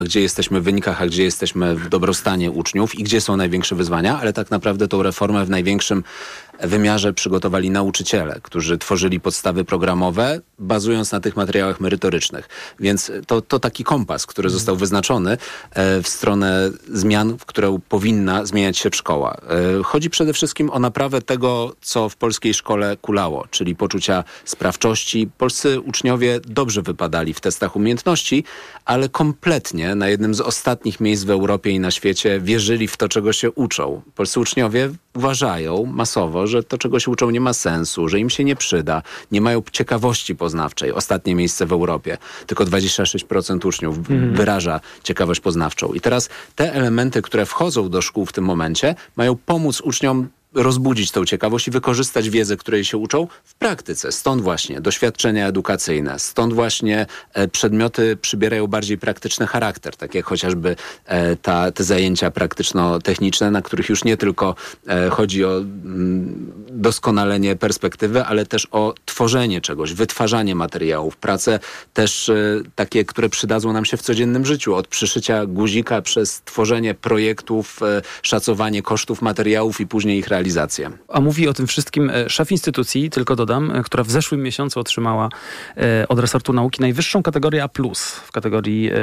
gdzie jesteśmy w wynikach, a gdzie jesteśmy w dobrostanie uczniów i gdzie są największe wyzwania, ale tak naprawdę tą reformę w największym wymiarze przygotowali nauczyciele, którzy tworzyli podstawy programowe, bazując na tych materiałach merytorycznych. Więc to taki kompas, który został wyznaczony w stronę zmian, w którą powinna zmieniać się szkoła. Chodzi przede wszystkim o naprawę tego, co w polskiej szkole kulało, czyli poczucia sprawczości. Polscy uczniowie dobrze wypadali w testach umiejętności, ale kompletnie na jednym z ostatnich miejsc w Europie i na świecie wierzyli w to, czego się uczą. Polscy uczniowie uważają masowo, że to, czego się uczą, nie ma sensu, że im się nie przyda, nie mają ciekawości poznawczej. Ostatnie miejsce w Europie. Tylko 26% uczniów wyraża ciekawość poznawczą. I teraz te elementy, które wchodzą do szkół w tym momencie, mają pomóc uczniom rozbudzić tą ciekawość i wykorzystać wiedzę, której się uczą w praktyce. Stąd właśnie doświadczenia edukacyjne, stąd właśnie przedmioty przybierają bardziej praktyczny charakter, tak jak chociażby te zajęcia praktyczno-techniczne, na których już nie tylko chodzi o doskonalenie perspektywy, ale też o tworzenie czegoś, wytwarzanie materiałów, prace też takie, które przydadzą nam się w codziennym życiu, od przyszycia guzika przez tworzenie projektów, szacowanie kosztów materiałów i później ich realizację. A mówi o tym wszystkim szef instytucji, tylko dodam, która w zeszłym miesiącu otrzymała od resortu nauki najwyższą kategorię A+, w kategorii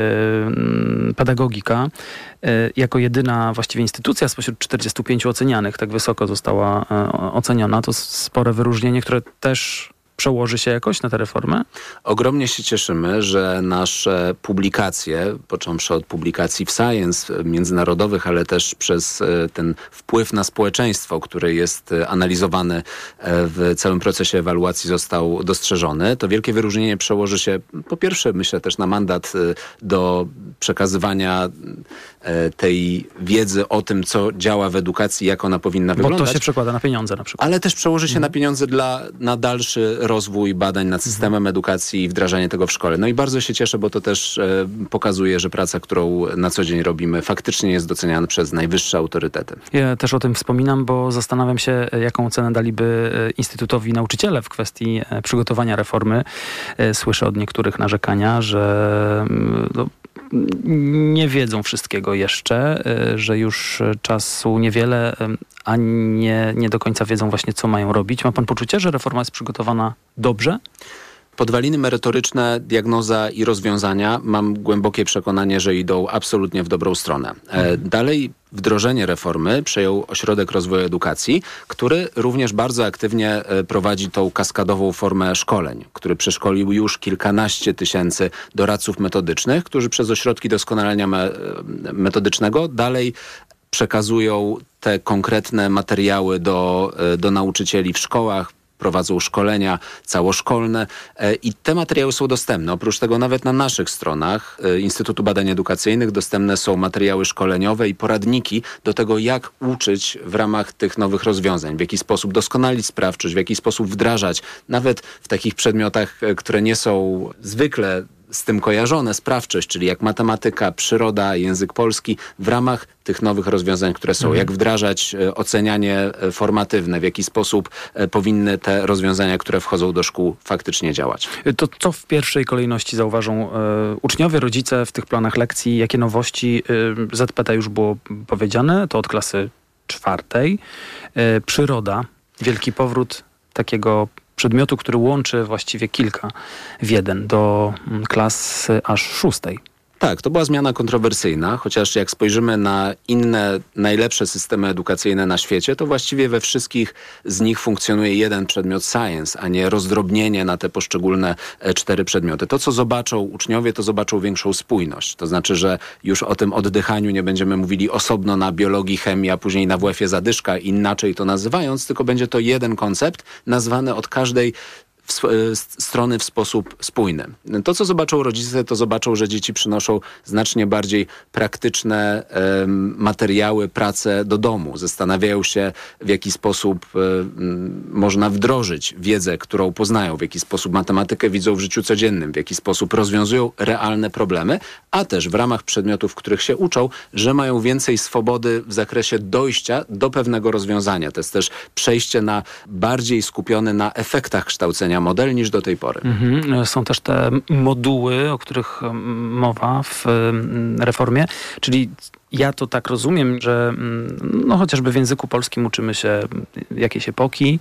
pedagogika. Jako jedyna właściwie instytucja spośród 45 ocenianych tak wysoko została oceniona. To spore wyróżnienie, które też przełoży się jakoś na tę reformę? Ogromnie się cieszymy, że nasze publikacje, począwszy od publikacji w Science międzynarodowych, ale też przez ten wpływ na społeczeństwo, który jest analizowany w całym procesie ewaluacji, został dostrzeżony. To wielkie wyróżnienie przełoży się po pierwsze, myślę, też na mandat do przekazywania tej wiedzy o tym, co działa w edukacji, jak ona powinna wyglądać. Bo to się przekłada na pieniądze na przykład. Ale też przełoży się na pieniądze na dalszy rozwój badań nad systemem edukacji i wdrażanie tego w szkole. No i bardzo się cieszę, bo to też pokazuje, że praca, którą na co dzień robimy, faktycznie jest doceniana przez najwyższe autorytety. Ja też o tym wspominam, bo zastanawiam się, jaką ocenę daliby Instytutowi nauczyciele w kwestii przygotowania reformy. Słyszę od niektórych narzekania, że nie wiedzą wszystkiego jeszcze, że już czasu niewiele, a nie do końca wiedzą właśnie, co mają robić. Ma pan poczucie, że reforma jest przygotowana dobrze? Podwaliny merytoryczne, diagnoza i rozwiązania, mam głębokie przekonanie, że idą absolutnie w dobrą stronę. Dalej wdrożenie reformy przejął Ośrodek Rozwoju Edukacji, który również bardzo aktywnie prowadzi tą kaskadową formę szkoleń, który przeszkolił już kilkanaście tysięcy doradców metodycznych, którzy przez ośrodki doskonalenia metodycznego dalej przekazują te konkretne materiały do nauczycieli w szkołach, prowadzą szkolenia całoszkolne i te materiały są dostępne. Oprócz tego nawet na naszych stronach Instytutu Badań Edukacyjnych dostępne są materiały szkoleniowe i poradniki do tego, jak uczyć w ramach tych nowych rozwiązań, w jaki sposób doskonalić sprawczość, w jaki sposób wdrażać, nawet w takich przedmiotach, które nie są zwykle z tym kojarzone, sprawczość, czyli jak matematyka, przyroda, język polski, w ramach tych nowych rozwiązań, które są. Jak wdrażać ocenianie formatywne, w jaki sposób powinny te rozwiązania, które wchodzą do szkół, faktycznie działać. To co w pierwszej kolejności zauważą uczniowie, rodzice w tych planach lekcji? Jakie nowości? ZPT już było powiedziane, to od klasy 4. Przyroda, wielki powrót takiego przedmiotu, który łączy właściwie kilka w jeden do klasy aż 6. Tak, to była zmiana kontrowersyjna, chociaż jak spojrzymy na inne, najlepsze systemy edukacyjne na świecie, to właściwie we wszystkich z nich funkcjonuje jeden przedmiot science, a nie rozdrobnienie na te poszczególne 4 przedmioty. To, co zobaczą uczniowie, to zobaczą większą spójność. To znaczy, że już o tym oddychaniu nie będziemy mówili osobno na biologii, chemii, a później na WF-ie zadyszka, inaczej to nazywając, tylko będzie to jeden koncept nazwany od każdej strony w sposób spójny. To, co zobaczą rodzice, to zobaczą, że dzieci przynoszą znacznie bardziej praktyczne materiały, prace do domu. Zastanawiają się, w jaki sposób można wdrożyć wiedzę, którą poznają, w jaki sposób matematykę widzą w życiu codziennym, w jaki sposób rozwiązują realne problemy, a też w ramach przedmiotów, w których się uczą, że mają więcej swobody w zakresie dojścia do pewnego rozwiązania. To jest też przejście na bardziej skupione na efektach kształcenia zmienia model niż do tej pory. Są też te moduły, o których mowa w reformie, czyli ja to tak rozumiem, że chociażby w języku polskim uczymy się jakiejś epoki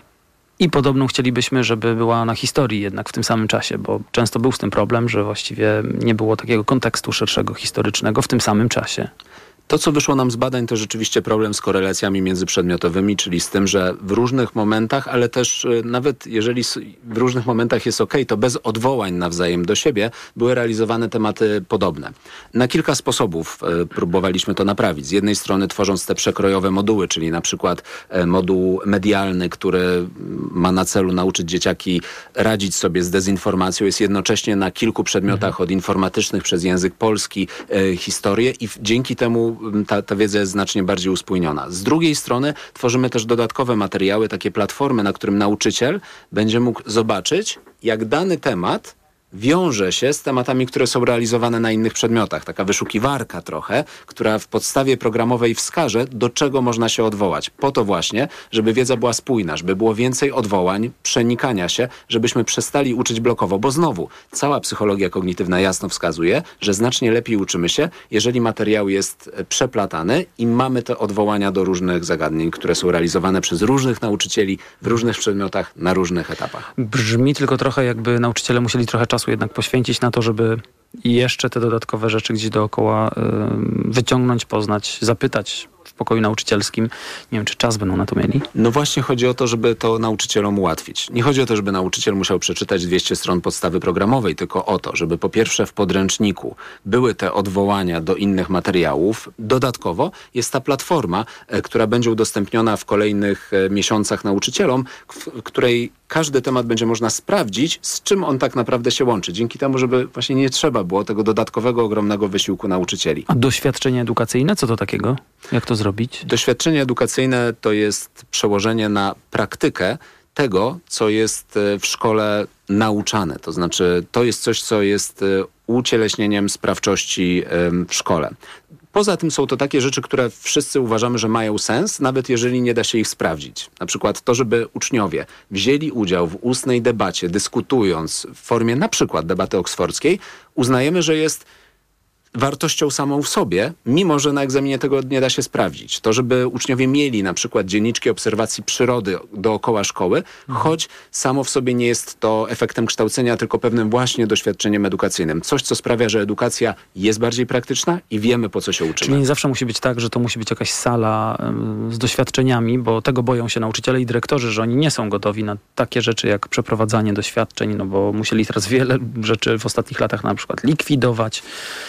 i podobną chcielibyśmy, żeby była na historii jednak w tym samym czasie, bo często był z tym problem, że właściwie nie było takiego kontekstu szerszego historycznego w tym samym czasie. To, co wyszło nam z badań, to rzeczywiście problem z korelacjami międzyprzedmiotowymi, czyli z tym, że w różnych momentach, ale też nawet jeżeli w różnych momentach jest okej, to bez odwołań nawzajem do siebie były realizowane tematy podobne. Na kilka sposobów próbowaliśmy to naprawić. Z jednej strony tworząc te przekrojowe moduły, czyli na przykład moduł medialny, który ma na celu nauczyć dzieciaki radzić sobie z dezinformacją, jest jednocześnie na kilku przedmiotach od informatycznych przez język polski, historię i dzięki temu ta wiedza jest znacznie bardziej uspójniona. Z drugiej strony tworzymy też dodatkowe materiały, takie platformy, na którym nauczyciel będzie mógł zobaczyć, jak dany temat wiąże się z tematami, które są realizowane na innych przedmiotach. Taka wyszukiwarka trochę, która w podstawie programowej wskaże, do czego można się odwołać. Po to właśnie, żeby wiedza była spójna, żeby było więcej odwołań, przenikania się, żebyśmy przestali uczyć blokowo, bo znowu cała psychologia kognitywna jasno wskazuje, że znacznie lepiej uczymy się, jeżeli materiał jest przeplatany i mamy te odwołania do różnych zagadnień, które są realizowane przez różnych nauczycieli w różnych przedmiotach na różnych etapach. Brzmi tylko trochę, jakby nauczyciele musieli trochę czasu jednak poświęcić na to, żeby jeszcze te dodatkowe rzeczy gdzieś dookoła wyciągnąć, poznać, zapytać w pokoju nauczycielskim. Nie wiem, czy czas będą na to mieli? No właśnie chodzi o to, żeby to nauczycielom ułatwić. Nie chodzi o to, żeby nauczyciel musiał przeczytać 200 stron podstawy programowej, tylko o to, żeby po pierwsze w podręczniku były te odwołania do innych materiałów. Dodatkowo jest ta platforma, która będzie udostępniona w kolejnych miesiącach nauczycielom, w której każdy temat będzie można sprawdzić, z czym on tak naprawdę się łączy. Dzięki temu, żeby właśnie nie trzeba było tego dodatkowego, ogromnego wysiłku nauczycieli. A doświadczenie edukacyjne, co to takiego? Jak to zrobić? Doświadczenie edukacyjne to jest przełożenie na praktykę tego, co jest w szkole nauczane. To znaczy, to jest coś, co jest ucieleśnieniem sprawczości w szkole. Poza tym są to takie rzeczy, które wszyscy uważamy, że mają sens, nawet jeżeli nie da się ich sprawdzić. Na przykład to, żeby uczniowie wzięli udział w ustnej debacie, dyskutując w formie na przykład debaty oksfordzkiej, uznajemy, że jest wartością samą w sobie, mimo że na egzaminie tego nie da się sprawdzić. To, żeby uczniowie mieli na przykład dzienniczki obserwacji przyrody dookoła szkoły, choć samo w sobie nie jest to efektem kształcenia, tylko pewnym właśnie doświadczeniem edukacyjnym. Coś, co sprawia, że edukacja jest bardziej praktyczna i wiemy, po co się uczymy. Czyli nie zawsze musi być tak, że to musi być jakaś sala z doświadczeniami, bo tego boją się nauczyciele i dyrektorzy, że oni nie są gotowi na takie rzeczy jak przeprowadzanie doświadczeń, no bo musieli teraz wiele rzeczy w ostatnich latach na przykład likwidować.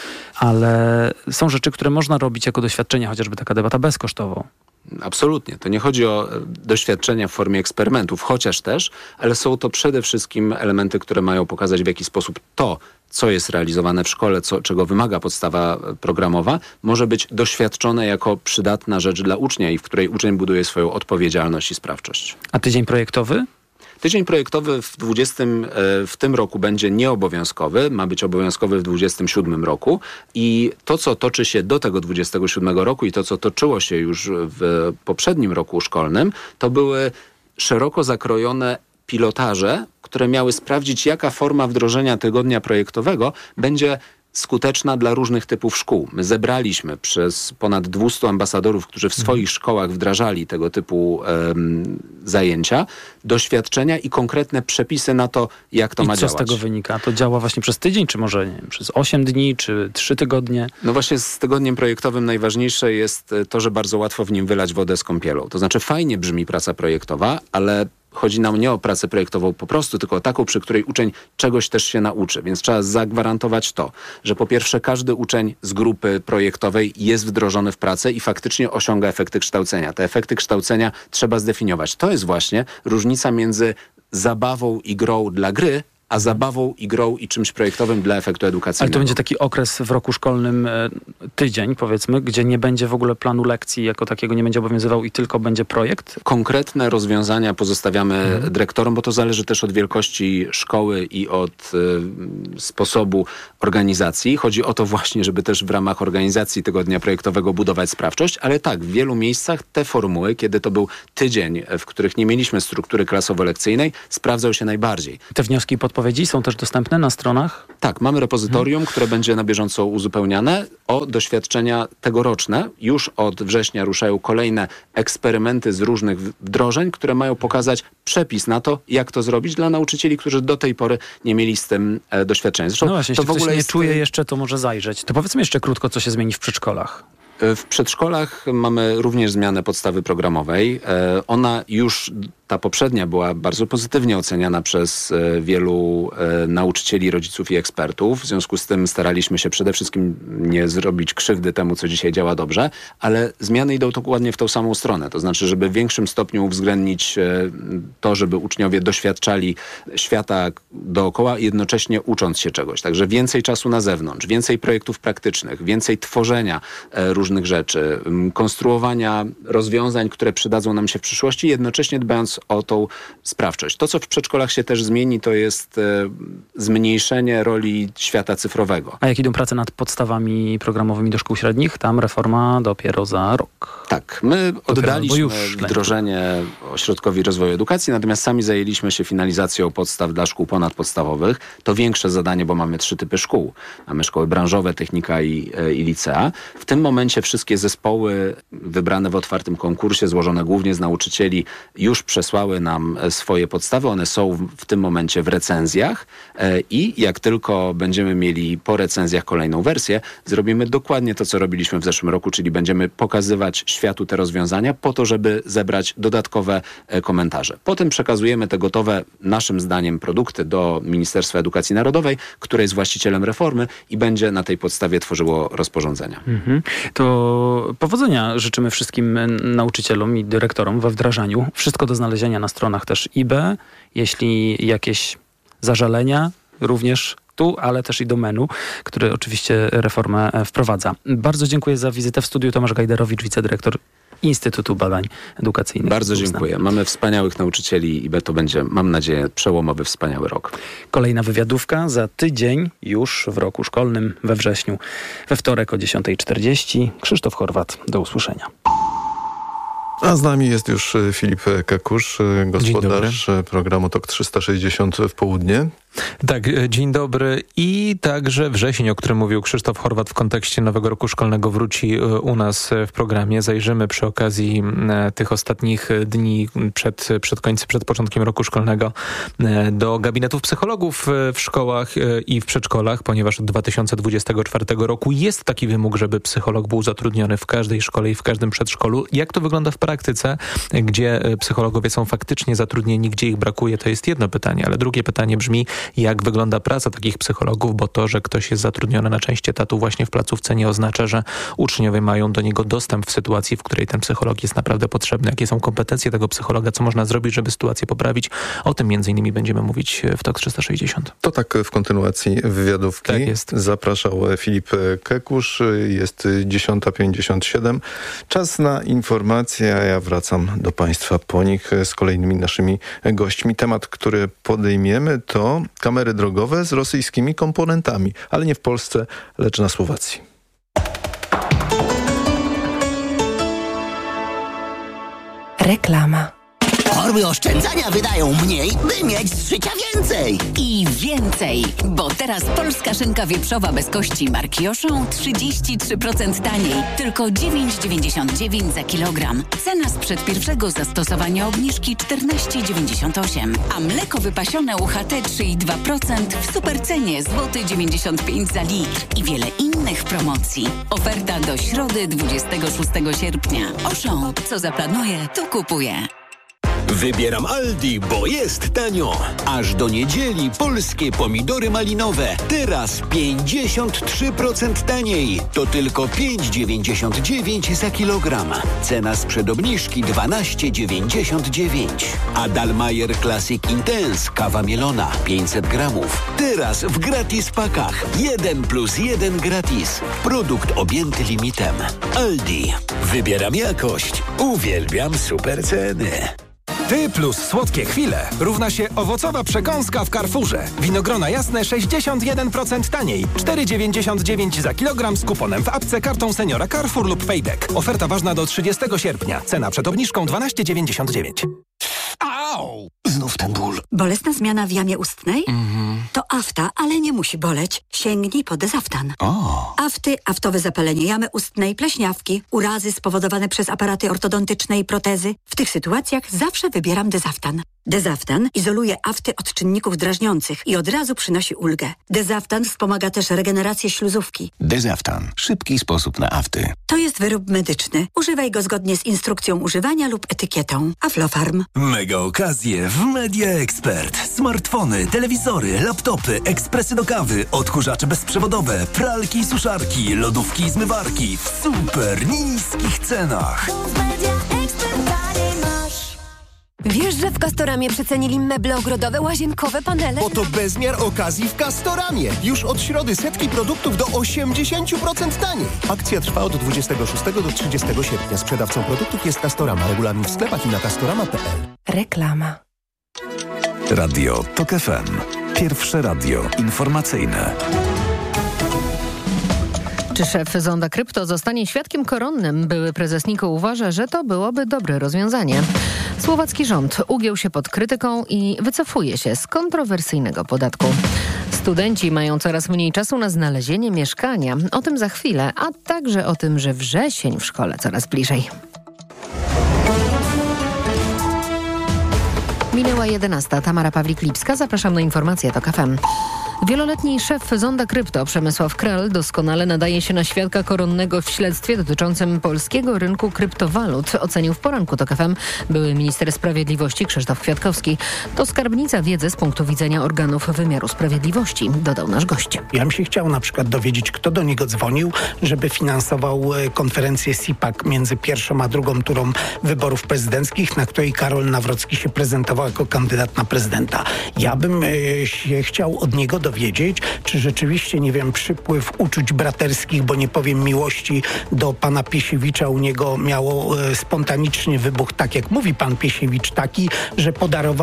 Ale są rzeczy, które można robić jako doświadczenia, chociażby taka debata bezkosztowo. Absolutnie. To nie chodzi o doświadczenia w formie eksperymentów, chociaż też, ale są to przede wszystkim elementy, które mają pokazać, w jaki sposób to, co jest realizowane w szkole, czego wymaga podstawa programowa, może być doświadczone jako przydatna rzecz dla ucznia i w której uczeń buduje swoją odpowiedzialność i sprawczość. A tydzień projektowy? Tydzień projektowy w tym roku będzie nieobowiązkowy, ma być obowiązkowy w 2027 roku i to, co toczy się do tego 2027 roku i to, co toczyło się już w poprzednim roku szkolnym, to były szeroko zakrojone pilotaże, które miały sprawdzić, jaka forma wdrożenia tygodnia projektowego będzie skuteczna dla różnych typów szkół. My zebraliśmy przez ponad 200 ambasadorów, którzy w swoich szkołach wdrażali tego typu zajęcia, doświadczenia i konkretne przepisy na to, jak to ma działać. I co z tego wynika? To działa właśnie przez tydzień, czy może nie wiem, przez 8 dni, czy 3 tygodnie? No właśnie z tygodniem projektowym najważniejsze jest to, że bardzo łatwo w nim wylać wodę z kąpielą. To znaczy fajnie brzmi praca projektowa, ale chodzi nam nie o pracę projektową po prostu, tylko o taką, przy której uczeń czegoś też się nauczy. Więc trzeba zagwarantować to, że po pierwsze każdy uczeń z grupy projektowej jest wdrożony w pracę i faktycznie osiąga efekty kształcenia. Te efekty kształcenia trzeba zdefiniować. To jest właśnie różnica między zabawą i grą dla gry, a zabawą i grą i czymś projektowym dla efektu edukacyjnego. Ale to będzie taki okres w roku szkolnym, tydzień powiedzmy, gdzie nie będzie w ogóle planu lekcji jako takiego, nie będzie obowiązywał i tylko będzie projekt? Konkretne rozwiązania pozostawiamy dyrektorom, bo to zależy też od wielkości szkoły i od sposobu organizacji. Chodzi o to właśnie, żeby też w ramach organizacji tego dnia projektowego budować sprawczość, ale tak, w wielu miejscach te formuły, kiedy to był tydzień, w których nie mieliśmy struktury klasowo-lekcyjnej, sprawdzał się najbardziej. Te wnioski i podpowiedzi są też dostępne na stronach? Tak, mamy repozytorium, które będzie na bieżąco uzupełniane o doświadczenia tegoroczne. Już od września ruszają kolejne eksperymenty z różnych wdrożeń, które mają pokazać przepis na to, jak to zrobić dla nauczycieli, którzy do tej pory nie mieli z tym doświadczenia. Zresztą No właśnie, to jeśli w ogóle ktoś nie jest... czuje jeszcze, to może zajrzeć. To powiedzmy jeszcze krótko, co się zmieni w przedszkolach. W przedszkolach mamy również zmianę podstawy programowej. Ona już, ta poprzednia, była bardzo pozytywnie oceniana przez wielu nauczycieli, rodziców i ekspertów. W związku z tym staraliśmy się przede wszystkim nie zrobić krzywdy temu, co dzisiaj działa dobrze, ale zmiany idą dokładnie w tą samą stronę. To znaczy, żeby w większym stopniu uwzględnić to, żeby uczniowie doświadczali świata dookoła, jednocześnie ucząc się czegoś. Także więcej czasu na zewnątrz, więcej projektów praktycznych, więcej tworzenia różnych rzeczy, konstruowania rozwiązań, które przydadzą nam się w przyszłości, jednocześnie dbając o tą sprawczość. To, co w przedszkolach się też zmieni, to jest zmniejszenie roli świata cyfrowego. A jak idą prace nad podstawami programowymi do szkół średnich? Tam reforma dopiero za rok. Tak, my oddaliśmy wdrożenie Ośrodkowi Rozwoju Edukacji, natomiast sami zajęliśmy się finalizacją podstaw dla szkół ponadpodstawowych. To większe zadanie, bo mamy 3 typy szkół. Mamy szkoły branżowe, technika i licea. W tym momencie wszystkie zespoły wybrane w otwartym konkursie, złożone głównie z nauczycieli, już przesłały nam swoje podstawy. One są w tym momencie w recenzjach i jak tylko będziemy mieli po recenzjach kolejną wersję, zrobimy dokładnie to, co robiliśmy w zeszłym roku, czyli będziemy pokazywać światu te rozwiązania po to, żeby zebrać dodatkowe komentarze. Potem przekazujemy te gotowe, naszym zdaniem, produkty do Ministerstwa Edukacji Narodowej, które jest właścicielem reformy i będzie na tej podstawie tworzyło rozporządzenia. To powodzenia życzymy wszystkim nauczycielom i dyrektorom we wdrażaniu. Wszystko do znalezienia na stronach też IB. Jeśli jakieś zażalenia, również tu, ale też i do menu, który oczywiście reformę wprowadza. Bardzo dziękuję za wizytę w studiu. Tomasz Gajderowicz, wicedyrektor Instytutu Badań Edukacyjnych. Bardzo dziękuję. Mamy wspaniałych nauczycieli i to będzie, mam nadzieję, przełomowy, wspaniały rok. Kolejna wywiadówka za tydzień, już w roku szkolnym, we wrześniu, we wtorek o 10:40. Krzysztof Horwat, do usłyszenia. A z nami jest już Filip Kekusz, gospodarz programu TOK 360 w południe. Tak, dzień dobry. I także wrzesień, o którym mówił Krzysztof Horwat w kontekście nowego roku szkolnego, wróci u nas w programie. Zajrzymy przy okazji tych ostatnich dni przed początkiem roku szkolnego do gabinetów psychologów w szkołach i w przedszkolach, ponieważ od 2024 roku jest taki wymóg, żeby psycholog był zatrudniony w każdej szkole i w każdym przedszkolu. Jak to wygląda w praktyce, gdzie psychologowie są faktycznie zatrudnieni, gdzie ich brakuje, to jest jedno pytanie, ale drugie pytanie brzmi, jak wygląda praca takich psychologów, bo to, że ktoś jest zatrudniony na część etatu właśnie w placówce, nie oznacza, że uczniowie mają do niego dostęp w sytuacji, w której ten psycholog jest naprawdę potrzebny. Jakie są kompetencje tego psychologa, co można zrobić, żeby sytuację poprawić? O tym między innymi będziemy mówić w TOK 360. To tak w kontynuacji wywiadówki. Tak jest. Zapraszał Filip Kekusz. Jest 10:57. Czas na informacje, a ja wracam do Państwa po nich z kolejnymi naszymi gośćmi. Temat, który podejmiemy, to kamery drogowe z rosyjskimi komponentami, ale nie w Polsce, lecz na Słowacji. Reklama. Torby oszczędzania wydają mniej, by mieć z życia więcej. I więcej, bo teraz polska szynka wieprzowa bez kości marki Auchan 33% taniej. Tylko 9,99 za kilogram. Cena sprzed pierwszego zastosowania obniżki 14,98. A mleko wypasione UHT 3,2% w supercenie złoty 95 za litr. I wiele innych promocji. Oferta do środy 26 sierpnia. Auchan, co zaplanuje, to kupuje. Wybieram Aldi, bo jest tanio. Aż do niedzieli polskie pomidory malinowe. Teraz 53% taniej. To tylko 5,99 za kilogram. Cena sprzed obniżki 12,99. A Dalmayer Classic Intense kawa mielona 500 gramów. Teraz w gratis pakach. 1+1 gratis. Produkt objęty limitem. Aldi. Wybieram jakość. Uwielbiam super ceny. Ty plus słodkie chwile równa się owocowa przekąska w Carrefourze. Winogrona jasne 61% taniej. 4,99 za kilogram z kuponem w apce, kartą seniora Carrefour lub Payback. Oferta ważna do 30 sierpnia. Cena przed obniżką 12,99. Au! Znów ten ból. Bolesna zmiana w jamie ustnej? To afta, ale nie musi boleć. Sięgnij po Dezaftan. Afty, aftowe zapalenie jamy ustnej, pleśniawki, urazy spowodowane przez aparaty ortodontyczne i protezy. W tych sytuacjach zawsze wybieram Dezaftan. Dezaftan izoluje afty od czynników drażniących i od razu przynosi ulgę. Dezaftan wspomaga też regenerację śluzówki. Dezaftan. Szybki sposób na afty. To jest wyrób medyczny. Używaj go zgodnie z instrukcją używania lub etykietą. Aflofarm. Mega okazje w Media Expert. Smartfony, telewizory, laptopy, ekspresy do kawy, odkurzacze bezprzewodowe, pralki i suszarki, lodówki i zmywarki w super niskich cenach. Wiesz, że w Castoramie przecenili meble ogrodowe, łazienkowe, panele? Bo to bezmiar okazji w Castoramie. Już od środy setki produktów do 80% taniej. Akcja trwa od 26 do 30 sierpnia. Sprzedawcą produktów jest Castorama. Regulamin w sklepach i na castorama.pl. Reklama. Radio TOK FM. Pierwsze radio informacyjne. Czy szef Zonda Krypto zostanie świadkiem koronnym? Były prezes NIK-u uważa, że to byłoby dobre rozwiązanie. Słowacki rząd ugiął się pod krytyką i wycofuje się z kontrowersyjnego podatku. Studenci mają coraz mniej czasu na znalezienie mieszkania. O tym za chwilę, a także o tym, że wrzesień w szkole coraz bliżej. Minęła 11. Tamara Pawlik-Lipska. Zapraszam na informacje TOK FM. Wieloletni szef Zonda Krypto Przemysław Kral doskonale nadaje się na świadka koronnego w śledztwie dotyczącym polskiego rynku kryptowalut. Ocenił w poranku TOK FM były minister sprawiedliwości Krzysztof Kwiatkowski. To skarbnica wiedzy z punktu widzenia organów wymiaru sprawiedliwości, dodał nasz gość. Ja bym się chciał na przykład dowiedzieć, kto do niego dzwonił, żeby finansował konferencję CIPAC między pierwszą a drugą turą wyborów prezydenckich, na której Karol Nawrocki się prezentował jako kandydat na prezydenta. Ja bym się chciał od niego dowiedzieć, czy rzeczywiście, nie wiem, przypływ uczuć braterskich, bo nie powiem miłości do pana Piesiewicza u niego miało spontaniczny wybuch, tak jak mówi pan Piesiewicz, taki, że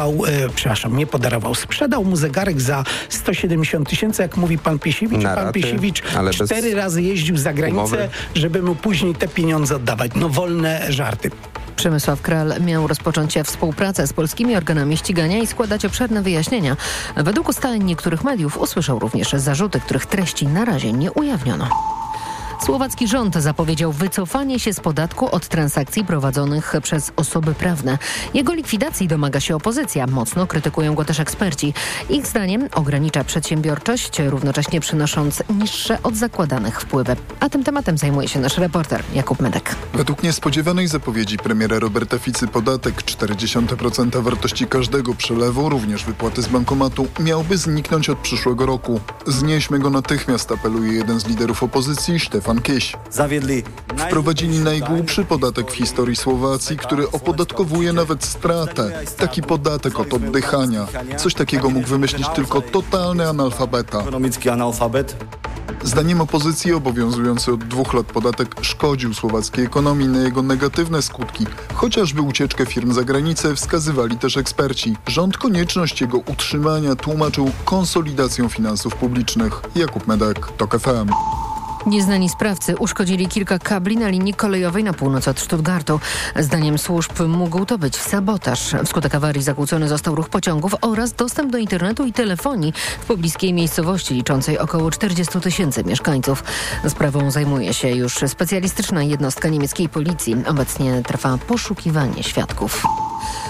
sprzedał mu zegarek za 170 000, jak mówi pan Piesiewicz. Pan Piesiewicz 4 razy jeździł za granicę, żeby mu później te pieniądze oddawać. No wolne żarty. Przemysław Kral miał rozpocząć współpracę z polskimi organami ścigania i składać obszerne wyjaśnienia. Według ustaleń niektórych mediów usłyszał również zarzuty, których treści na razie nie ujawniono. Słowacki rząd zapowiedział wycofanie się z podatku od transakcji prowadzonych przez osoby prawne. Jego likwidacji domaga się opozycja. Mocno krytykują go też eksperci. Ich zdaniem ogranicza przedsiębiorczość, równocześnie przynosząc niższe od zakładanych wpływy. A tym tematem zajmuje się nasz reporter Jakub Medek. Według niespodziewanej zapowiedzi premiera Roberta Ficy podatek 0,4% wartości każdego przelewu, również wypłaty z bankomatu, miałby zniknąć od przyszłego roku. Znieśmy go natychmiast, apeluje jeden z liderów opozycji, Stefan Kieś. Wprowadzili najgłupszy podatek w historii Słowacji, który opodatkowuje nawet stratę. Taki podatek od oddychania. Coś takiego mógł wymyślić tylko totalny analfabeta. Zdaniem opozycji obowiązujący od 2 lat podatek szkodził słowackiej ekonomii. Na jego negatywne skutki, chociażby ucieczkę firm za granicę, wskazywali też eksperci. Rząd konieczność jego utrzymania tłumaczył konsolidacją finansów publicznych. Jakub Medek, TOK FM. Nieznani sprawcy uszkodzili kilka kabli na linii kolejowej na północ od Stuttgartu. Zdaniem służb mógł to być sabotaż. Wskutek awarii zakłócony został ruch pociągów oraz dostęp do internetu i telefonii w pobliskiej miejscowości liczącej około 40 000 mieszkańców. Sprawą zajmuje się już specjalistyczna jednostka niemieckiej policji. Obecnie trwa poszukiwanie świadków.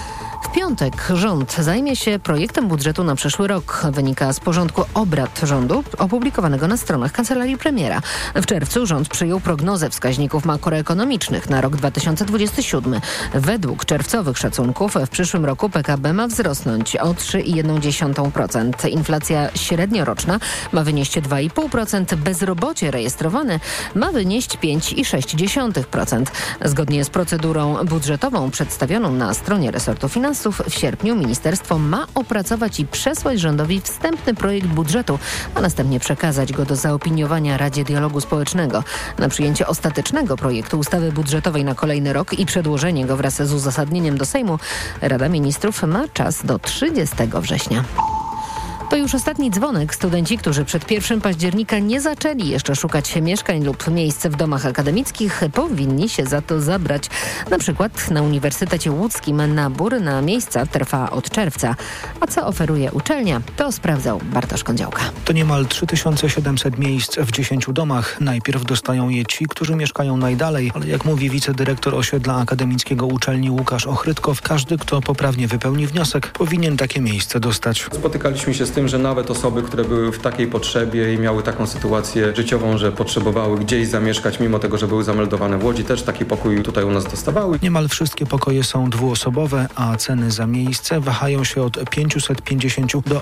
W piątek rząd zajmie się projektem budżetu na przyszły rok. Wynika z porządku obrad rządu opublikowanego na stronach Kancelarii Premiera. W czerwcu rząd przyjął prognozę wskaźników makroekonomicznych na rok 2027. Według czerwcowych szacunków w przyszłym roku PKB ma wzrosnąć o 3,1%. Inflacja średnioroczna ma wynieść 2,5%. Bezrobocie rejestrowane ma wynieść 5,6%. Zgodnie z procedurą budżetową przedstawioną na stronie resortu finansów w sierpniu ministerstwo ma opracować i przesłać rządowi wstępny projekt budżetu, a następnie przekazać go do zaopiniowania Radzie Dialogu Społecznego. Na przyjęcie ostatecznego projektu ustawy budżetowej na kolejny rok i przedłożenie go wraz z uzasadnieniem do Sejmu Rada Ministrów ma czas do 30 września. To już ostatni dzwonek. Studenci, którzy przed 1 października nie zaczęli jeszcze szukać mieszkań lub miejsc w domach akademickich, powinni się za to zabrać. Na przykład na Uniwersytecie Łódzkim nabór na miejsca trwa od czerwca. A co oferuje uczelnia, to sprawdzał Bartosz Kądziałka. To niemal 3700 miejsc w 10 domach. Najpierw dostają je ci, którzy mieszkają najdalej, ale jak mówi wicedyrektor osiedla akademickiego uczelni Łukasz Ochrytkow, każdy, kto poprawnie wypełni wniosek, powinien takie miejsce dostać. Spotykaliśmy się z tym, że nawet osoby, które były w takiej potrzebie i miały taką sytuację życiową, że potrzebowały gdzieś zamieszkać, mimo tego, że były zameldowane w Łodzi, też taki pokój tutaj u nas dostawały. Niemal wszystkie pokoje są dwuosobowe, a ceny za miejsce wahają się od 550 do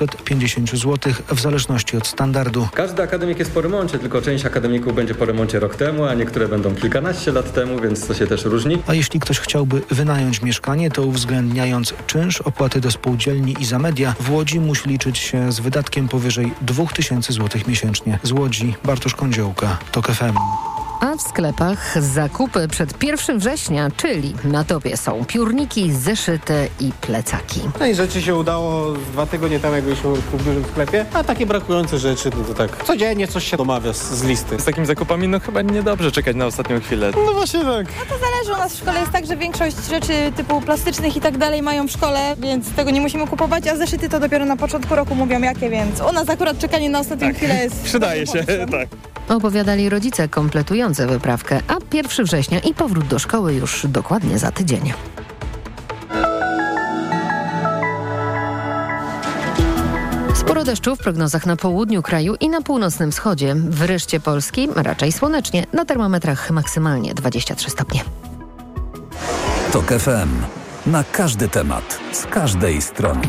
850 zł w zależności od standardu. Każdy akademik jest po remoncie, tylko część akademików będzie po remoncie rok temu, a niektóre będą kilkanaście lat temu, więc to się też różni. A jeśli ktoś chciałby wynająć mieszkanie, to uwzględniając czynsz, opłaty do spółdzielni i za media, w Łodzi musi liczyć się z wydatkiem powyżej 2000 zł miesięcznie. Z Łodzi Bartosz Kądziołka, TOK FM. A w sklepach zakupy przed 1 września, czyli na topie są piórniki, zeszyte i plecaki. No i rzeczy się udało 2 tygodnie temu, jak byliśmy w dużym sklepie, a takie brakujące rzeczy, no to tak codziennie coś się domawia z listy. Z takimi zakupami no chyba niedobrze czekać na ostatnią chwilę. No właśnie tak. No to zależy, u nas w szkole jest tak, że większość rzeczy typu plastycznych i tak dalej mają w szkole, więc tego nie musimy kupować, a zeszyty to dopiero na początku roku mówią jakie, więc u nas akurat czekanie na ostatnią chwilę jest... Przydaje się, tak. Opowiadali rodzice kompletujące wyprawkę, a 1 września i powrót do szkoły już dokładnie za tydzień. Sporo deszczu w prognozach na południu kraju i na północnym wschodzie. W reszcie Polski raczej słonecznie, na termometrach maksymalnie 23 stopnie. TOK FM. Na każdy temat, z każdej strony.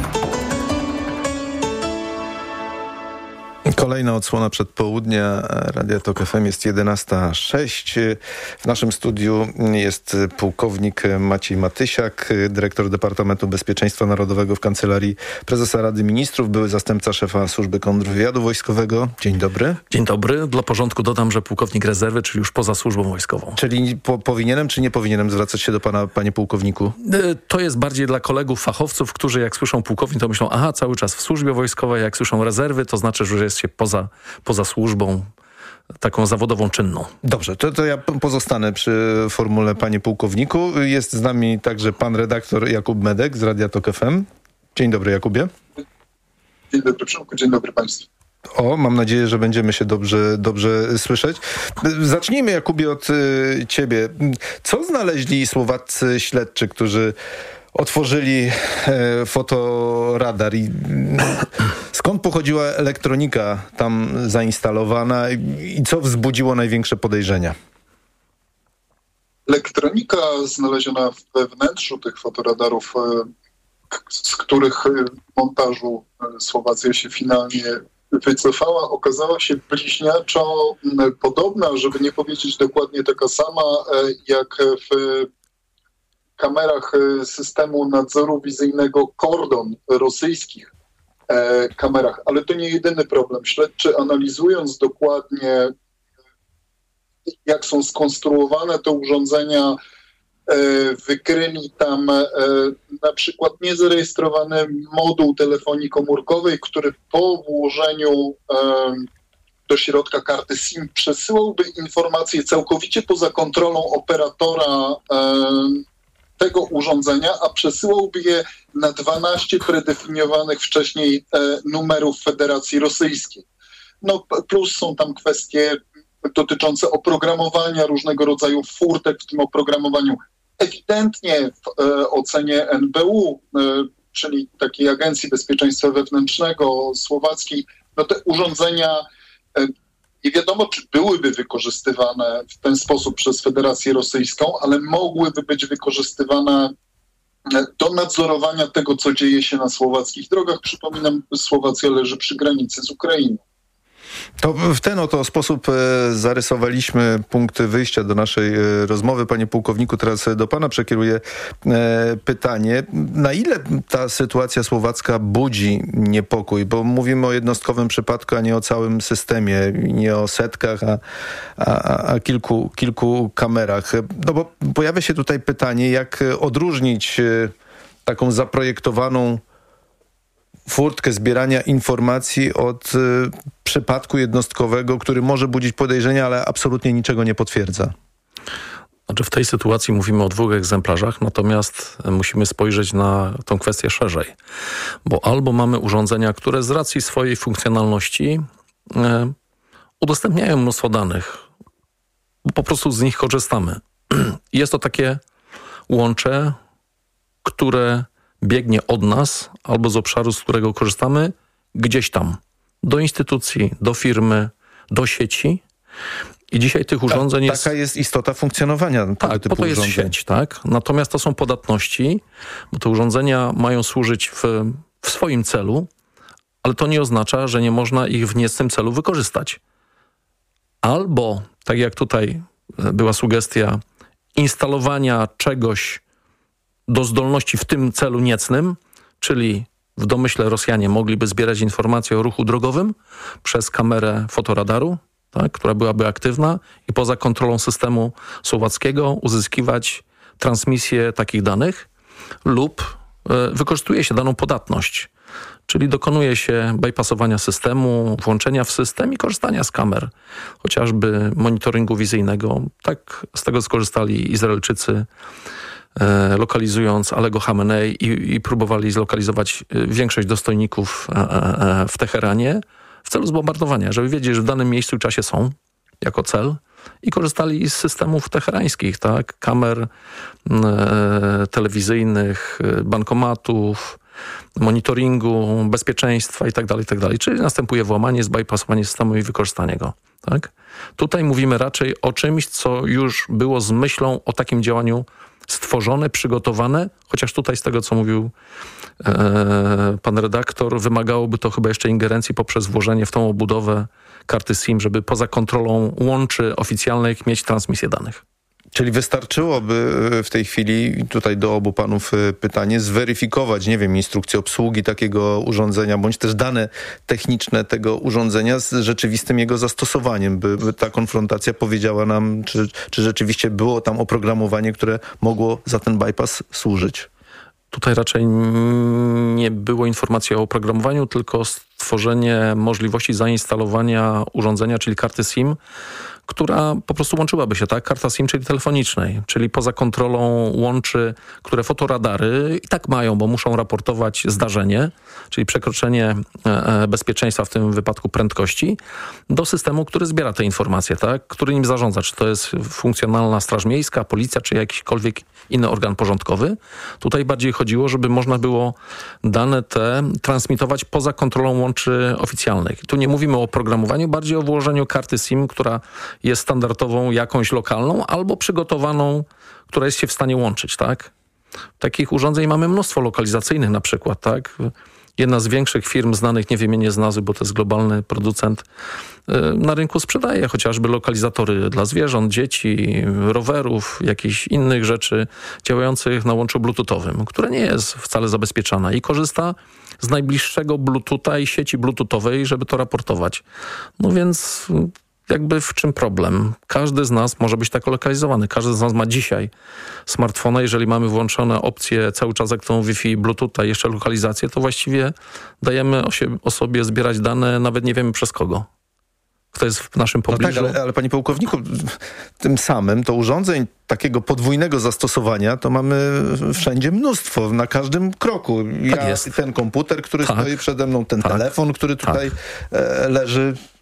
Kolejna odsłona przedpołudnia Radia TOK FM jest 11:06. W naszym studiu jest pułkownik Maciej Matysiak, dyrektor Departamentu Bezpieczeństwa Narodowego w Kancelarii Prezesa Rady Ministrów, były zastępca szefa Służby Kontrwywiadu Wojskowego. Dzień dobry. Dzień dobry. Dla porządku dodam, że pułkownik rezerwy, czyli już poza służbą wojskową. Czyli powinienem czy nie powinienem zwracać się do pana, panie pułkowniku? To jest bardziej dla kolegów fachowców, którzy jak słyszą pułkownik, to myślą, aha, cały czas w służbie wojskowej, jak słyszą rezerwy, to znaczy, że jest się poza służbą taką zawodową, czynną. Dobrze, to ja pozostanę przy formule panie pułkowniku. Jest z nami także pan redaktor Jakub Medek z Radia TOK FM. Dzień dobry, Jakubie. Dzień dobry, Przemku, dzień dobry państwu. Mam nadzieję, że będziemy się dobrze słyszeć. Zacznijmy, Jakubie, od ciebie. Co znaleźli słowaccy śledczy, którzy otworzyli fotoradar i skąd pochodziła elektronika tam zainstalowana i co wzbudziło największe podejrzenia? Elektronika znaleziona we wnętrzu tych fotoradarów, z których montażu Słowacja się finalnie wycofała, okazała się bliźniaczo podobna, żeby nie powiedzieć dokładnie taka sama, jak w kamerach systemu nadzoru wizyjnego Kordon, rosyjskich kamerach. Ale to nie jedyny problem. Śledczy, analizując dokładnie, jak są skonstruowane te urządzenia, wykryli tam na przykład niezarejestrowany moduł telefonii komórkowej, który po włożeniu do środka karty SIM przesyłałby informacje całkowicie poza kontrolą operatora tego urządzenia, a przesyłałby je na 12 predefiniowanych wcześniej numerów Federacji Rosyjskiej. No, plus są tam kwestie dotyczące oprogramowania różnego rodzaju furtek w tym oprogramowaniu. Ewidentnie w ocenie NBU, czyli takiej Agencji Bezpieczeństwa Wewnętrznego słowackiej, no te urządzenia nie wiadomo, czy byłyby wykorzystywane w ten sposób przez Federację Rosyjską, ale mogłyby być wykorzystywane do nadzorowania tego, co dzieje się na słowackich drogach. Przypominam, Słowacja leży przy granicy z Ukrainą. To w ten oto sposób zarysowaliśmy punkty wyjścia do naszej rozmowy. Panie pułkowniku, teraz do pana przekieruję pytanie. Na ile ta sytuacja słowacka budzi niepokój? Bo mówimy o jednostkowym przypadku, a nie o całym systemie, nie o setkach, a kilku kamerach. No bo pojawia się tutaj pytanie, jak odróżnić taką zaprojektowaną furtkę zbierania informacji od przypadku jednostkowego, który może budzić podejrzenia, ale absolutnie niczego nie potwierdza. Znaczy w tej sytuacji mówimy o 2 egzemplarzach, natomiast musimy spojrzeć na tą kwestię szerzej. Bo albo mamy urządzenia, które z racji swojej funkcjonalności udostępniają mnóstwo danych, bo po prostu z nich korzystamy. Jest to takie łącze, które biegnie od nas albo z obszaru, z którego korzystamy, gdzieś tam. Do instytucji, do firmy, do sieci. I dzisiaj tych urządzeń jest... Taka jest istota funkcjonowania tego typu po to jest urządzeń. sieć, tak? Natomiast to są podatności, bo te urządzenia mają służyć w swoim celu, ale to nie oznacza, że nie można ich w niecnym celu wykorzystać. Albo, tak jak tutaj była sugestia, instalowania czegoś do zdolności w tym celu niecnym, czyli w domyśle Rosjanie mogliby zbierać informacje o ruchu drogowym przez kamerę fotoradaru, tak, która byłaby aktywna i poza kontrolą systemu słowackiego uzyskiwać transmisję takich danych lub wykorzystuje się daną podatność, czyli dokonuje się bypassowania systemu, włączenia w system i korzystania z kamer, chociażby monitoringu wizyjnego. Tak z tego skorzystali Izraelczycy, lokalizując Alego Hamenei i próbowali zlokalizować większość dostojników w Teheranie w celu zbombardowania, żeby wiedzieć, że w danym miejscu i czasie są jako cel i korzystali z systemów teherańskich, tak? Kamer telewizyjnych, bankomatów, monitoringu, bezpieczeństwa itd., czyli następuje włamanie, zbypassowanie systemu i wykorzystanie go. Tak? Tutaj mówimy raczej o czymś, co już było z myślą o takim działaniu stworzone, przygotowane, chociaż tutaj z tego, co mówił pan redaktor, wymagałoby to chyba jeszcze ingerencji poprzez włożenie w tą obudowę karty SIM, żeby poza kontrolą łączy oficjalnych mieć transmisję danych. Czyli wystarczyłoby w tej chwili, tutaj do obu panów pytanie, zweryfikować, nie wiem, instrukcję obsługi takiego urządzenia, bądź też dane techniczne tego urządzenia z rzeczywistym jego zastosowaniem, by ta konfrontacja powiedziała nam, czy rzeczywiście było tam oprogramowanie, które mogło za ten bypass służyć. Tutaj raczej nie było informacji o oprogramowaniu, tylko stworzenie możliwości zainstalowania urządzenia, czyli karty SIM, która po prostu łączyłaby się, tak? Karta SIM, czyli telefonicznej, czyli poza kontrolą łączy, które fotoradary i tak mają, bo muszą raportować zdarzenie, czyli przekroczenie bezpieczeństwa, w tym wypadku prędkości, do systemu, który zbiera te informacje, tak? Który nim zarządza, czy to jest funkcjonalna Straż Miejska, policja, czy jakikolwiek inny organ porządkowy. Tutaj bardziej chodziło, żeby można było dane te transmitować poza kontrolą łączy oficjalnych. Tu nie mówimy o oprogramowaniu, bardziej o włożeniu karty SIM, która jest standardową, jakąś lokalną, albo przygotowaną, która jest się w stanie łączyć, tak? Takich urządzeń mamy mnóstwo lokalizacyjnych na przykład, tak? Jedna z większych firm znanych, nie wymienię z nazwy, bo to jest globalny producent, na rynku sprzedaje chociażby lokalizatory dla zwierząt, dzieci, rowerów, jakichś innych rzeczy działających na łączu bluetoothowym, które nie jest wcale zabezpieczane i korzysta z najbliższego bluetootha i sieci bluetoothowej, żeby to raportować. No więc jakby w czym problem? Każdy z nas może być tak lokalizowany. Każdy z nas ma dzisiaj smartfona. Jeżeli mamy włączone opcje cały czas aktywną Wi-Fi, Bluetootha i jeszcze lokalizację, to właściwie dajemy o sobie zbierać dane, nawet nie wiemy przez kogo. Kto jest w naszym pobliżu. No tak, ale panie pułkowniku, tym samym to urządzeń takiego podwójnego zastosowania to mamy wszędzie mnóstwo, na każdym kroku. Jest. Ten komputer, który stoi przede mną, ten telefon, który tutaj leży.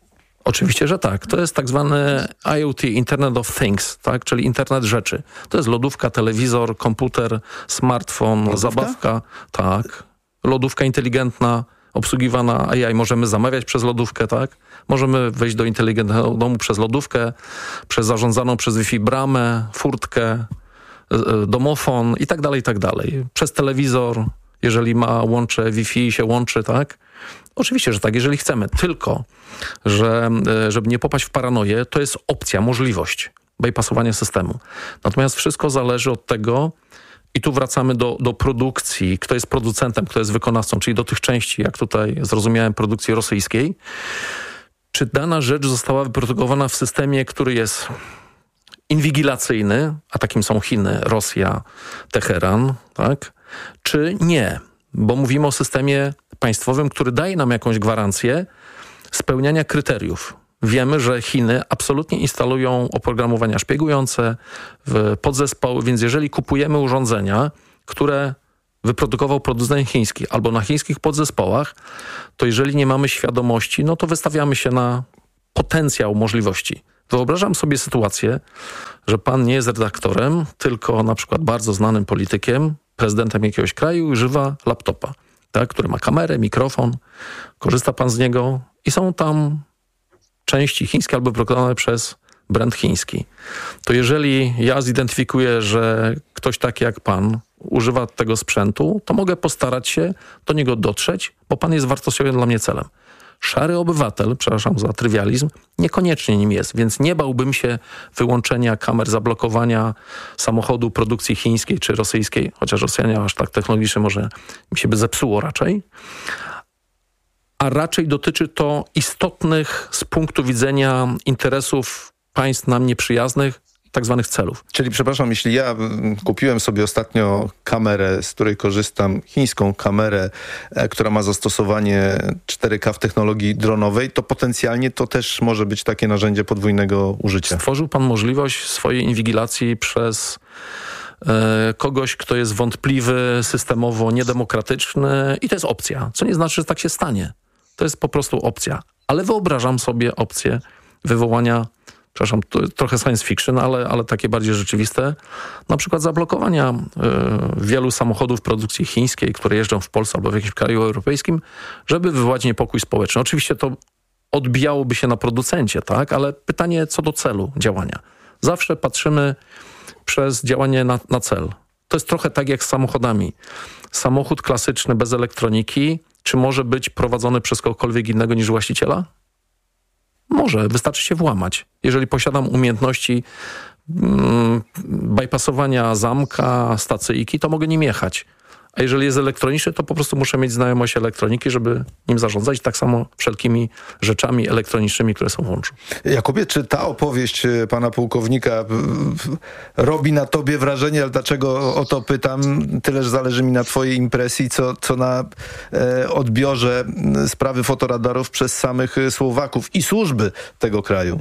Oczywiście, że tak. To jest tak zwany IoT, Internet of Things, tak? Czyli internet rzeczy. To jest lodówka, telewizor, komputer, smartfon, zabawka. Tak. Lodówka inteligentna, obsługiwana AI. Możemy zamawiać przez lodówkę, tak? Możemy wejść do inteligentnego domu przez lodówkę, przez zarządzaną przez Wi-Fi bramę, furtkę, domofon i tak dalej, i tak dalej. Przez telewizor, jeżeli ma łącze Wi-Fi się łączy, tak? Oczywiście, że tak, jeżeli chcemy. Tylko, że żeby nie popaść w paranoję, to jest opcja, możliwość bypassowania systemu. Natomiast wszystko zależy od tego, i tu wracamy do produkcji, kto jest producentem, kto jest wykonawcą, czyli do tych części, jak tutaj zrozumiałem, produkcji rosyjskiej. Czy dana rzecz została wyprodukowana w systemie, który jest inwigilacyjny, a takim są Chiny, Rosja, Teheran, tak? Czy nie? Bo mówimy o systemie państwowym, który daje nam jakąś gwarancję spełniania kryteriów. Wiemy, że Chiny absolutnie instalują oprogramowania szpiegujące, podzespoły, więc jeżeli kupujemy urządzenia, które wyprodukował producent chiński albo na chińskich podzespołach, to jeżeli nie mamy świadomości, no to wystawiamy się na potencjał możliwości. Wyobrażam sobie sytuację, że pan nie jest redaktorem, tylko na przykład bardzo znanym politykiem, prezydentem jakiegoś kraju i używa laptopa, tak, który ma kamerę, mikrofon, korzysta pan z niego i są tam części chińskie albo wyprodukowane przez brand chiński. To jeżeli ja zidentyfikuję, że ktoś taki jak pan używa tego sprzętu, to mogę postarać się do niego dotrzeć, bo pan jest wartościowym dla mnie celem. Szary obywatel, przepraszam za trywializm, niekoniecznie nim jest, więc nie bałbym się wyłączenia kamer, zablokowania samochodu produkcji chińskiej czy rosyjskiej, chociaż Rosjanie aż tak technologicznie może mi się by zepsuło raczej. A raczej dotyczy to istotnych z punktu widzenia interesów państw nam nieprzyjaznych, tak zwanych celów. Czyli przepraszam, jeśli ja kupiłem sobie ostatnio kamerę, z której korzystam, chińską kamerę, która ma zastosowanie 4K w technologii dronowej, to potencjalnie to też może być takie narzędzie podwójnego użycia. Stworzył pan możliwość swojej inwigilacji przez kogoś, kto jest wątpliwy, systemowo niedemokratyczny i to jest opcja, co nie znaczy, że tak się stanie. To jest po prostu opcja. Ale wyobrażam sobie opcję wywołania, przepraszam, trochę science fiction, ale takie bardziej rzeczywiste, na przykład zablokowania wielu samochodów produkcji chińskiej, które jeżdżą w Polsce albo w jakimś kraju europejskim, żeby wywołać niepokój społeczny. Oczywiście to odbijałoby się na producencie, tak? Ale pytanie co do celu działania. Zawsze patrzymy przez działanie na cel. To jest trochę tak jak z samochodami. Samochód klasyczny bez elektroniki, czy może być prowadzony przez kogokolwiek innego niż właściciela? Może, wystarczy się włamać. Jeżeli posiadam umiejętności bypassowania zamka, stacyjki, to mogę nim jechać. A jeżeli jest elektroniczny, to po prostu muszę mieć znajomość elektroniki, żeby nim zarządzać. Tak samo wszelkimi rzeczami elektronicznymi, które są w łączu. Jakubie, czy ta opowieść pana pułkownika robi na tobie wrażenie? Ale dlaczego o to pytam? Tyleż zależy mi na twojej impresji, co na odbiorze sprawy fotoradarów przez samych Słowaków i służby tego kraju.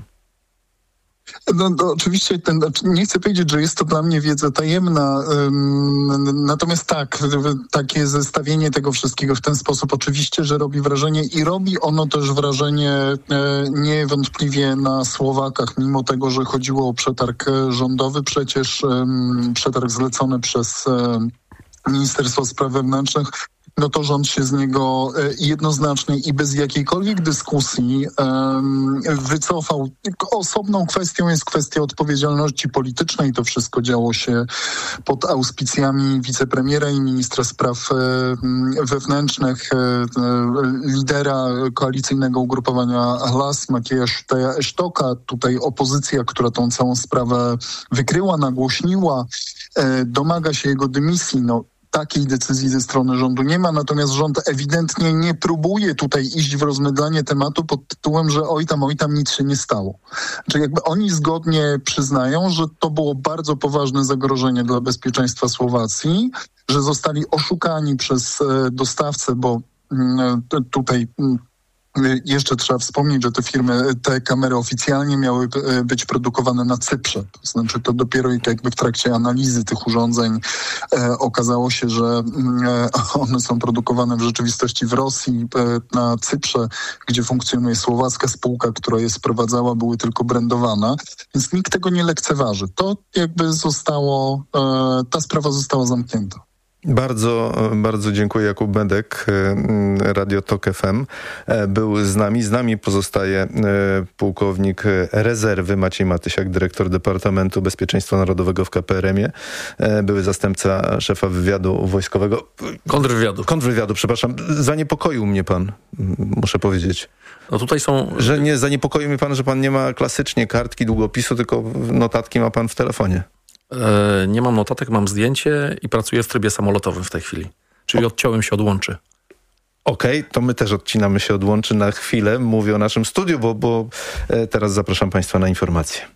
No, to oczywiście nie chcę powiedzieć, że jest to dla mnie wiedza tajemna, natomiast takie zestawienie tego wszystkiego w ten sposób oczywiście, że robi wrażenie i robi ono też wrażenie niewątpliwie na Słowakach, mimo tego, że chodziło o przetarg rządowy, przecież przetarg zlecony przez Ministerstwo Spraw Wewnętrznych, no to rząd się z niego jednoznacznie i bez jakiejkolwiek dyskusji wycofał. Osobną kwestią jest kwestia odpowiedzialności politycznej. To wszystko działo się pod auspicjami wicepremiera i ministra spraw wewnętrznych, lidera koalicyjnego ugrupowania Hlas, Macieja Sztoka. Tutaj opozycja, która tą całą sprawę wykryła, nagłośniła, domaga się jego dymisji. No, takiej decyzji ze strony rządu nie ma, natomiast rząd ewidentnie nie próbuje tutaj iść w rozmydlanie tematu pod tytułem, że oj tam nic się nie stało. Czyli jakby oni zgodnie przyznają, że to było bardzo poważne zagrożenie dla bezpieczeństwa Słowacji, że zostali oszukani przez dostawcę, bo tutaj Jeszcze trzeba wspomnieć, że te kamery oficjalnie miały być produkowane na Cyprze. To znaczy to dopiero jakby w trakcie analizy tych urządzeń okazało się, że one są produkowane w rzeczywistości w Rosji, na Cyprze, gdzie funkcjonuje słowacka spółka, która je sprowadzała, były tylko brandowane, więc nikt tego nie lekceważy. To jakby ta sprawa została zamknięta. Bardzo, bardzo dziękuję. Jakub Medek, Radio Tok FM był z nami. Z nami pozostaje pułkownik rezerwy Maciej Matysiak, dyrektor Departamentu Bezpieczeństwa Narodowego w KPRM-ie, były zastępca szefa wywiadu wojskowego. Kontrwywiadu, przepraszam. Zaniepokoił mnie pan, muszę powiedzieć. No tutaj są... Że nie zaniepokoił mnie pan, że pan nie ma klasycznie kartki, długopisu, tylko notatki ma pan w telefonie. Nie mam notatek, mam zdjęcie i pracuję w trybie samolotowym w tej chwili. Czyli odciąłem się od łączy. Okej, to my też odcinamy się od łączy na chwilę. Mówię o naszym studiu, bo teraz zapraszam państwa na informacje.